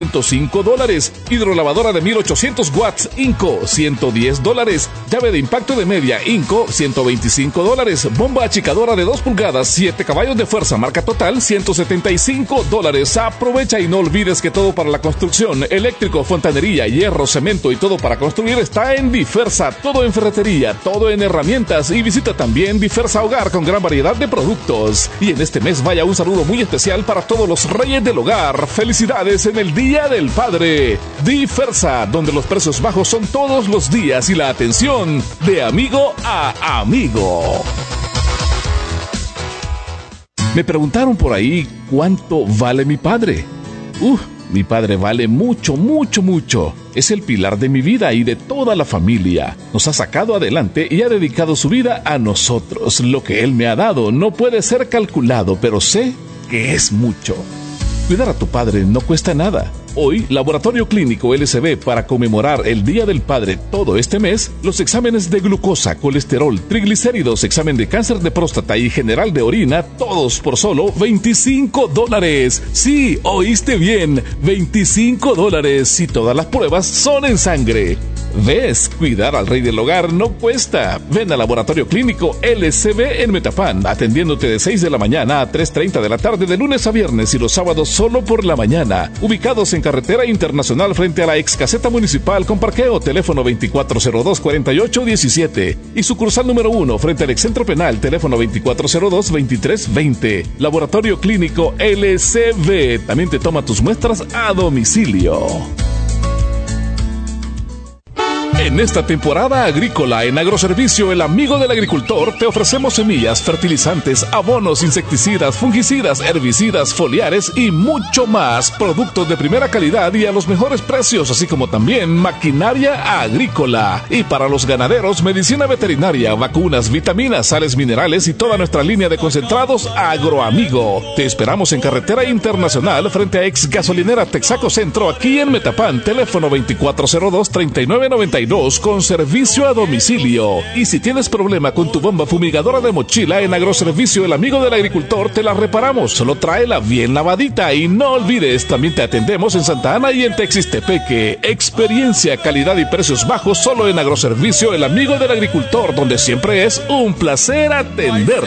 $105. Hidrolavadora de 1800 watts Inco, $110. Llave de impacto de media Inco, $125. Bomba achicadora de 2 pulgadas, 7 caballos de fuerza, marca Total, $175. Aprovecha y no olvides que todo para la construcción, eléctrico, fontanería, hierro, cemento y todo para construir está en Diversa. Todo en ferretería, todo en herramientas, y visita también Diversa Hogar con gran variedad de productos. Y en este mes vaya un saludo muy especial para todos los reyes del hogar. Felicidades en el Día del Padre. Diversa, donde los precios bajos son todos los días y la atención de amigo a amigo. Me preguntaron por ahí cuánto vale mi padre. Mi padre vale mucho, mucho, mucho. Es el pilar de mi vida y de toda la familia. Nos ha sacado adelante y ha dedicado su vida a nosotros. Lo que él me ha dado no puede ser calculado, pero sé que es mucho. Cuidar a tu padre no cuesta nada. Hoy, Laboratorio Clínico LSB, para conmemorar el Día del Padre todo este mes, los exámenes de glucosa, colesterol, triglicéridos, examen de cáncer de próstata y general de orina, todos por solo $25. Sí, oíste bien, $25 y todas las pruebas son en sangre. ¿Ves? Cuidar al rey del hogar no cuesta. Ven al Laboratorio Clínico LSB en Metapán, atendiéndote de 6 de la mañana a 3:30 de la tarde de lunes a viernes y los sábados solo por la mañana. Ubicados en Carretera Internacional frente a la ex caseta municipal con parqueo, teléfono 2402-4817. Y sucursal número 1 frente al ex centro penal, teléfono 2402-2320. Laboratorio Clínico LSB. También te toma tus muestras a domicilio. En esta temporada agrícola en Agroservicio El Amigo del Agricultor te ofrecemos semillas, fertilizantes, abonos, insecticidas, fungicidas, herbicidas, foliares y mucho más. Productos de primera calidad y a los mejores precios, así como también maquinaria agrícola. Y para los ganaderos, medicina veterinaria, vacunas, vitaminas, sales minerales y toda nuestra línea de concentrados Agroamigo. Te esperamos en Carretera Internacional frente a ex gasolinera Texaco Centro, aquí en Metapán, teléfono 2402-3992. Con servicio a domicilio. Y si tienes problema con tu bomba fumigadora de mochila, en Agroservicio El Amigo del Agricultor te la reparamos. Solo tráela bien lavadita y no olvides, también te atendemos en Santa Ana y en Texistepeque. Experiencia, calidad y precios bajos solo en Agroservicio El Amigo del Agricultor, donde siempre es un placer atender.